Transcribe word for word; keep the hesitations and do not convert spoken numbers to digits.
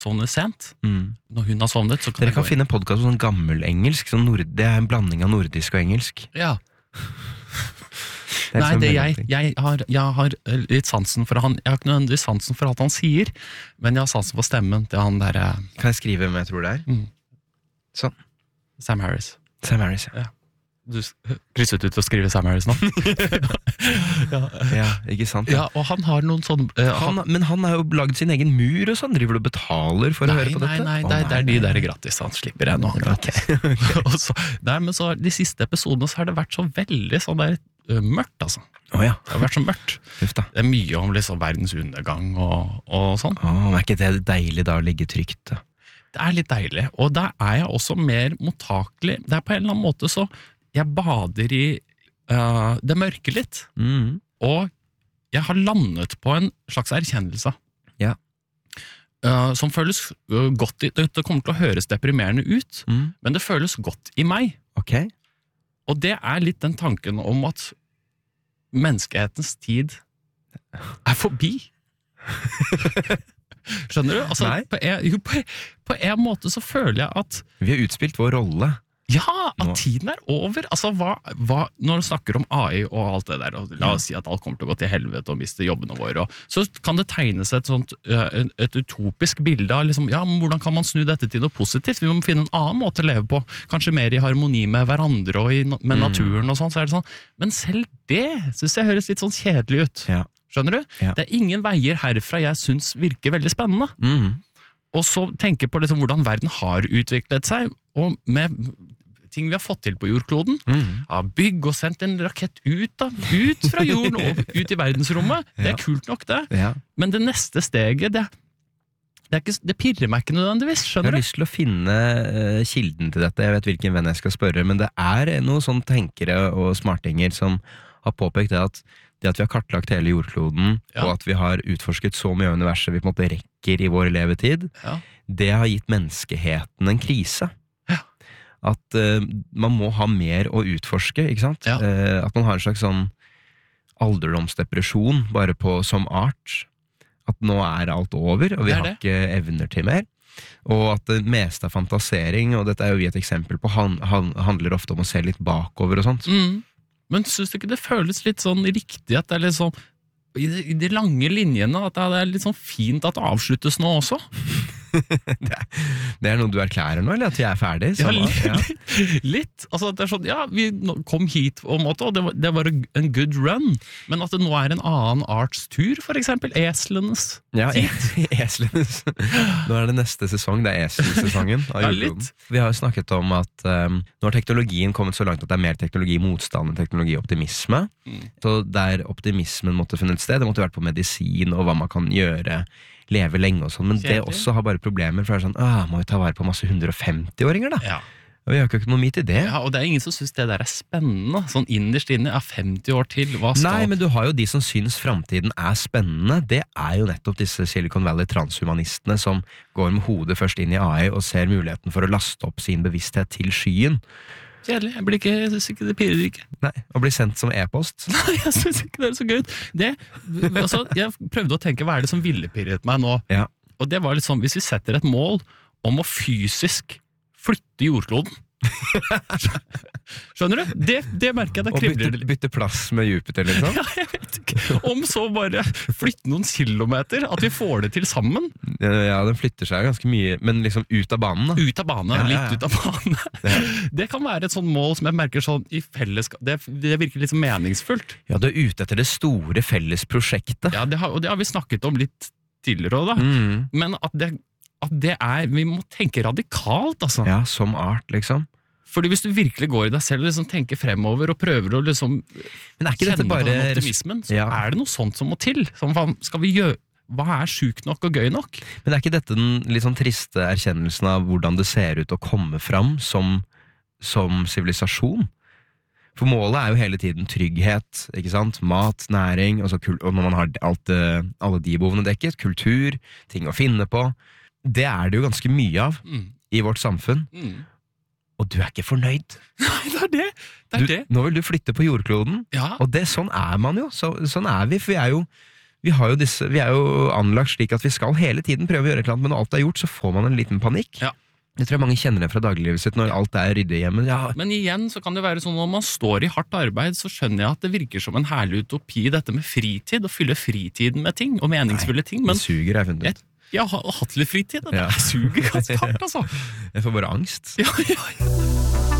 sovner sent. Mm. Når hun har sovnet, så kan Dere jeg kan gå finne en podcast på sånn gammel-engelsk, sånn nord, det er en blanding av nordisk og engelsk. inn. Ja. Det er Nei, sånn det veldig jeg, ting. jeg, har, jeg har litt sansen for han. Jeg har ikke nødvendigvis sansen for alt han sier, men jeg har sansen for stemmen til han der eh, Kan jeg skrive hvem jeg tror det er? Mm. Sånn. Sam Harris. Sam Harris, ja. Ja. Du s- krysset ut til å skrive Sam Harris nå. ja. Ja, ikke sant? ja, og han har noen sånn eh, Han, men han har jo laget sin egen mur og sånn, driver du og betaler for nei, å høre på nei, dette? nei, Å, det, er- det er de nei. der gratis. Han slipper jeg nå. Gratis. og så, nei, men så de siste episodene så har det vært så veldig sånn der uh, mørkt, altså. Å ja, Det har vært så mørkt. huff da. Det er mye om liksom verdens undergang og, og sånn. Å, men er ikke det deilig da å ligge trygt da? Det er litt deilig, og der er jeg også mer mottakelig. Det er på en eller annen måte så jeg bader i uh, det mørke litt, Mm. og jeg har landet på en slags erkjennelse. Ja. Uh, som føles uh, godt i, det det kommer til å høres deprimerende ut, Mm. men det føles godt i meg. Ok. Og det er litt den tanken om at menneskehetens tid er forbi. Skjønner du? Altså, Nei. på, en, jo, på, på en måte så føler jeg at Vi har utspilt vår rolle. ja, at Nå. tiden er over. Altså, hva, hva, når du snakker om A I og alt det der, og la oss si at alt kommer til å gå til helvete og miste jobbene våre, og, så kan det tegnes et sånt uh, et utopisk bilde av liksom, ja, men hvordan kan man snu dette til noe positivt? Vi må finne en annen måte å leve på, kanskje mer i harmoni med hverandre og i, med naturen og sånn, så er det sånn. Men selv det synes jeg høres litt sånn kjedelig ut. Ja. Skjønner du? Ja. Det er ingen veier herfra jeg synes virker veldig spennende. Mm. Og så tenke på liksom hvordan verden har utviklet seg, og med ting vi har fått til på jordkloden. Mm. Ja, bygg og sendt en rakett ut, da, ut fra jorden og ut i verdensrommet. Det er Ja. kult nok det. Ja. Men det neste steget, det, det, er ikke, det pirrer meg ikke nødvendigvis, Jeg skjønner har du? lyst til å finne eh, kilden til dette, jeg vet hvilken venn jeg skal spørre, men det er noen sånne tenkere og smartinger som har påpekt det at det at vi har kartlagt hele jordkloden, Ja. og at vi har utforsket så mye av universet vi på en måte rekker i vår levetid, Ja. det har gitt menneskeheten en krise. Ja. At eh, man må ha mer å utforske, ikke sant? Ja. Eh, at man har en slags sånn alderdomsdepresjon bare på som art. At nå er alt over, og vi Det er har det. ikke evner til mer. Og at det meste av fantasering, og dette er jo vi et eksempel på, han, han, handler ofte om å se litt bakover og sånt. Mm. Men synes du ikke det føles litt sånn riktig at det er litt sånn i de, i de lange linjene, at det er litt sånn fint at det avsluttes nå også? det, er, det er noe du erklærer nå, eller at vi er ferdig? Ja, Samme- litt, ja. litt. Altså, det er sånn, ja, vi nå- kom hit på en måte, og det var, det var en good run, men at det nå er en annen arts tur, for eksempel eslenes. Ja, eslenes. Nå er det neste sesong, det er eselsesongen av Ja, jordkloden. litt. Vi har jo snakket om at um, nå har teknologien kommet så langt at det er mer teknologimotstand enn teknologioptimisme. Mm. Så der optimismen måtte funnet sted, det måtte vært på medisin og hva man kan gjøre, leve lenge og sånn, men det Kjedelig. også har bare problemer, for det er sånn, ah, må vi ta vare på masse hundre og femti-åringer da? Ja. Og vi har ikke økonomi til det. Ja, og det er ingen som synes det der er spennende. Sånn innerst inne, ja, femti år til, hva skal... Nei, men du har jo de som syns fremtiden er spennende. Det er jo nettopp disse Silicon Valley transhumanistene som går med hodet først inn i A I og ser muligheten for å laste opp sin bevissthet til skyen. Kjedelig, jeg blir ikke, jeg synes ikke det pirrer ikke. Nei, og bli sendt som e-post. Nei, jeg synes ikke det er så gøy ut. Det, altså, jeg prøvde å tenke, hva er det som ville pirret meg nå? Ja. Og det var litt sånn, hvis vi setter et mål om å fysisk flytte jordkloden. Skjønner du? Det, det merker jeg, det Og kribler bytte, litt. bytte plass med Jupiter, liksom. Ja, jeg vet ikke. Om så bare flytte noen kilometer, at vi får det til sammen. Ja, den flytter seg ganske mye, men liksom ut av banen, da. Ut av bane, Ja, ja, ja. litt ut av bane. Det kan være et sånt mål som jeg merker sånn i fellesskap. Det, det virker litt så meningsfullt. Ja, du er ute etter det store felles prosjektet. Ja, det har, og det har vi snakket om litt tidligere også, da. Mm. Men at det, at det er, vi må tenke radikalt, altså. Ja, som art, liksom. Fordi hvis du virkelig går i deg selv og liksom tenker fremover og prøver å liksom Men er ikke kjenne dette på bare den optimismen, så Ja. er det noe sånt som må til. Sånn, hva, skal vi gjøre, hva er sjukt nok og gøy nok? Men er ikke dette den litt sånn triste erkjennelsen av hvordan det ser ut å komme fram som som sivilisasjon? For målet er jo hele tiden trygghet, ikke sant? Mat, næring, og, så kul- og når man har alt, eh, alle de behovene dekket, kultur, ting å finne på. Det er det jo ganske mye av Mm. i vårt samfunn, Mm. og du er ikke fornøyd. Nei, det er det! Det er Du, det. nå vil du flytte på jordkloden, Ja. og det, sånn er man jo, så, sånn er vi, for vi er jo vi, har jo disse, vi er jo anlagt slik at vi skal hele tiden prøve å gjøre et eller annet, men når alt er gjort, så får man en liten panikk. Ja. Jeg tror mange kjenner det fra dagliglivet sitt når alt er ryddig hjemme. Ja. Men igjen så kan det være sånn når man står i hardt arbeid, så skjønner jeg at det virker som en herlig utopi, dette med fritid, å fylle fritiden med ting, og meningsfulle ting. Men det suger, jeg funnet ut. Jeg, jeg har hatt litt fritid, og det Ja. suger ganske hardt, altså. Jeg får bare angst. Ja, ja, ja.